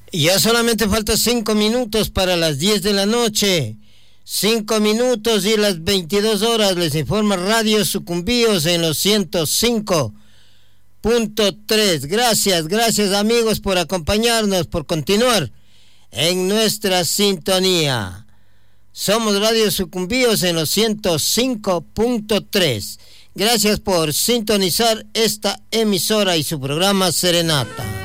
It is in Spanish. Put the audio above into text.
Ya solamente falta 5 minutos para las 10 de la noche. 5 minutos y las 22 horas, les informa Radio Sucumbíos en los 105.3. Gracias amigos por acompañarnos, por continuar en nuestra sintonía. Somos Radio Sucumbíos en los 105.3. Gracias por sintonizar esta emisora y su programa Serenata.